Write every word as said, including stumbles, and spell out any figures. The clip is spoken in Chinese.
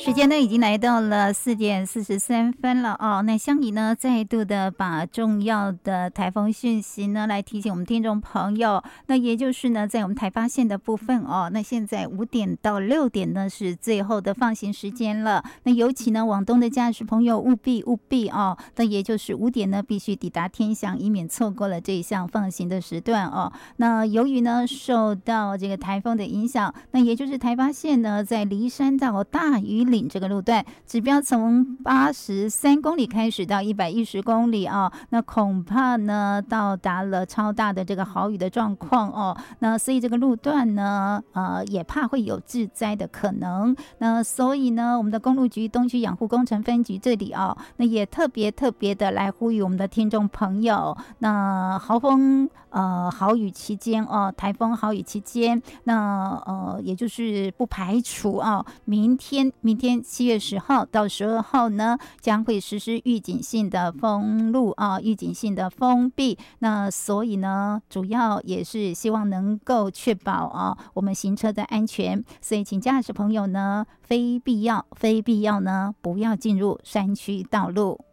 时间呢已经来到了四点四十三分了哦。那香怡呢再度的把重要的台风讯息呢来提醒我们听众朋友，那也就是呢在我们台八线的部分哦，那现在五点到六点呢是最后的放行时间了。那尤其呢往东的驾驶朋友务必务必哦，那也就是五点呢必须抵达天祥，以免错过了这一项放行的时段哦。那由于呢受到这个台风的影响，那也就是台八线呢在梨山到大屿岭这个路段指标从八十三公里开始到一百一十公里啊，那恐怕呢到达了超大的这个豪雨的状况哦。那所以这个路段呢呃也怕会有致灾的可能。那所以呢我们的公路局东区养护工程分局这里啊，那也特别特别的来呼吁我们的听众朋友，那豪风呃豪雨期间哦，台风豪雨期间，那呃也就是不排除啊，明天明天七月十号到十二号呢，将会实施预警性的封路啊，预警性的封闭。那所以呢，主要也是希望能够确保啊我们行车的安全，所以请驾驶朋友呢，非必要非必要呢，不要进入山区道路。